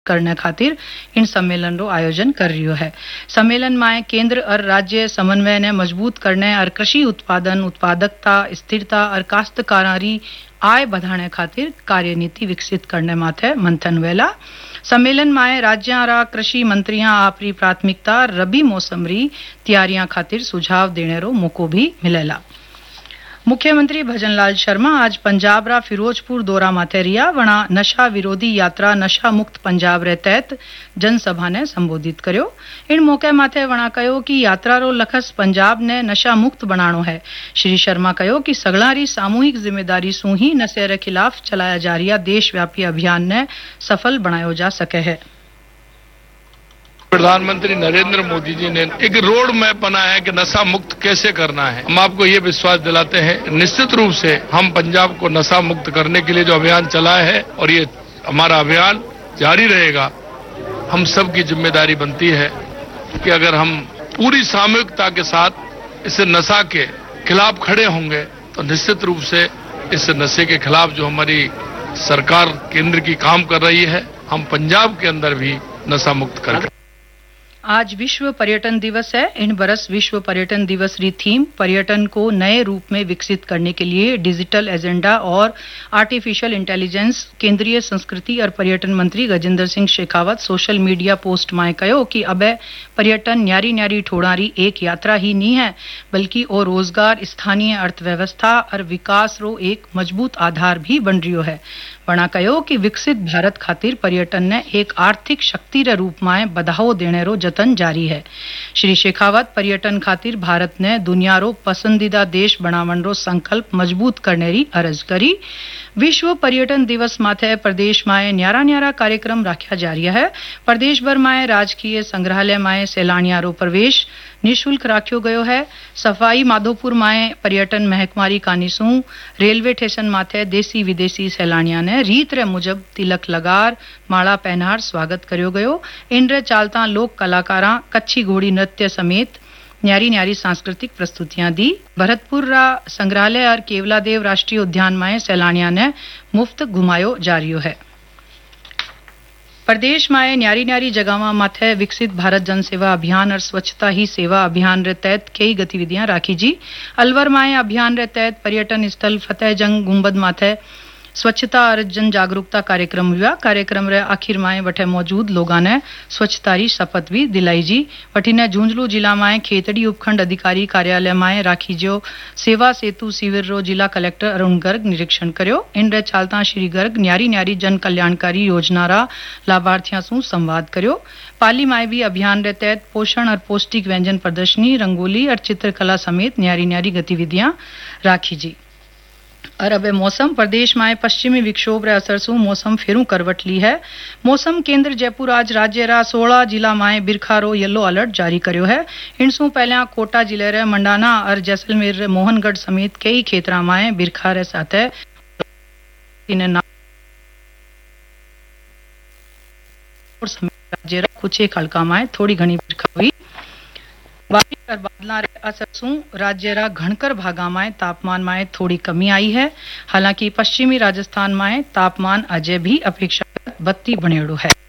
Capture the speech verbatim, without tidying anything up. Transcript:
करने खातिर इन सम्मेलन रो आयोजन कर रही है। सम्मेलन में केंद्र और राज्य समन्वय ने मजबूत करने और कृषि उत्पादन उत्पादकता स्थिरता और काश्तकारी आय बढ़ाने खातिर कार्यनीति विकसित करने माथे मंथन वेला। सम्मेलन में राज्य और कृषि मंत्रियां आपरी प्राथमिकता रबी मौसम री तैयारियां खातिर सुझाव देने रो मौको भी मिलेला। मुख्यमंत्री भजनलाल शर्मा आज पंजाब रा फिरोजपुर दौरा माथे रिया वणा नशा विरोधी यात्रा नशा मुक्त पंजाब रे तहत जनसभा ने संबोधित कर्यो। इन मौके माथे वणा कहो कि यात्रा रो लखस पंजाब ने नशा मुक्त बनाणो है। श्री शर्मा कहो कि सगळारी सामूहिक जिम्मेदारी सु ही नशे रे खिलाफ चलाया जा रिया देशव्यापी अभियान ने सफल बनायो जा सके है। प्रधानमंत्री नरेंद्र मोदी जी ने एक रोड मैप बनाया है कि नशा मुक्त कैसे करना है। हम आपको ये विश्वास दिलाते हैं, निश्चित रूप से हम पंजाब को नशा मुक्त करने के लिए जो अभियान चलाया है और ये हमारा अभियान जारी रहेगा। हम सब की जिम्मेदारी बनती है कि अगर हम पूरी सामूहिकता के साथ इस नशा के खिलाफ खड़े होंगे तो निश्चित रूप से इस नशे के खिलाफ जो हमारी सरकार केंद्र की काम कर रही है, हम पंजाब के अंदर भी नशा मुक्त कर। आज विश्व पर्यटन दिवस है। इन बरस विश्व पर्यटन दिवस री थीम पर्यटन को नए रूप में विकसित करने के लिए डिजिटल एजेंडा और आर्टिफिशियल इंटेलिजेंस। केंद्रीय संस्कृति और पर्यटन मंत्री Gajendra Singh Shekhawat social media post में कहो कि अब पर्यटन न्यारी न्यारी ठोड़ारी एक यात्रा ही नहीं है, बल्कि ओ रोजगार स्थानीय अर्थव्यवस्था और विकास रो एक मजबूत आधार भी बन रियो है। वणा कहो कि विकसित भारत खातिर पर्यटन ने एक आर्थिक शक्ति रे रूप में बढ़ावो देने रो जतन जारी है। श्री शेखावत पर्यटन खातिर भारत ने दुनिया रो पसंदीदा देश बनावन रो संकल्प मजबूत करने री अर्ज करी। विश्व पर्यटन दिवस माथे प्रदेश में न्यारा न्यारा कार्यक्रम राख्या जा रहा है। प्रदेश भर में राजकीय संग्रहालय में सैलानियों रो प्रवेश निःशुल्क राख्यो गयो है। सफाई माधोपुर में पर्यटन महकमारी कानीसू रेलवे स्टेशन माथे देसी विदेशी सैलानिया ने रीत रे मुजब तिलक लगार माला पहनार स्वागत कर्यो गयो। इन रे चालता लोक कलाकारा कच्छी घोड़ी नृत्य समेत न्यारी न्यारी सांस्कृतिक प्रस्तुतियां दी। भरतपुर रा संग्रहालय और केवलादेव राष्ट्रीय उद्यान में सैलानिया ने मुफ्त घुमायो जा रही है। प्रदेश में न्यारी न्यारी जगह माथे विकसित भारत जन सेवा अभियान और स्वच्छता ही सेवा अभियान रे तहत कई गतिविधियां राखी जी। अलवर में अभियान रे तहत पर्यटन स्थल फतेहजंग गुंबद माथे स्वच्छता और जन जागरूकता कार्यक्रम हुआ। कार्यक्रम रे आखिर में वठे मौजूद लोगों ने स्वच्छता री शपथ भी दिलाई जी। वठी ने झुंझुनू जिला में खेतड़ी उपखंड अधिकारी कार्यालय में राखी जो सेवा सेतु शिविर रो जिला कलेक्टर अरुण गर्ग निरीक्षण कर्यो। इन रे चालता श्री गर्ग न्यारी न्यारी जन कल्याणकारी योजना रा लाभार्थियों सु संवाद कर्यो। पाली में भी अभियान रे तहत पोषण और पौष्टिक व्यंजन प्रदर्शनी रंगोली और चित्रकला समेत न्यारी न्यारी गतिविधियां राखी जी। और अब मौसम प्रदेश में पश्चिमी विक्षोभ रे असर सु मौसम फेरू करवट ली है। मौसम केंद्र जयपुर आज राज्य रा सोलह जिला में बिरखा रो येलो अलर्ट जारी कर्यो है। इनसु पहले कोटा जिले रे मंडाना और जैसलमेर रे मोहनगढ़ समेत कई क्षेत्रा में बिरखा रे साथे राज्य रा कुछ एक हल्का में थोड़ी घनी बिरखा हुई। बारिश और बादलों रे असर सु राज्य रा घनकर भागा में तापमान में थोड़ी कमी आई है। हालांकि पश्चिमी राजस्थान में तापमान अजय भी अपेक्षाकृत बत्ती बनेड़ो है।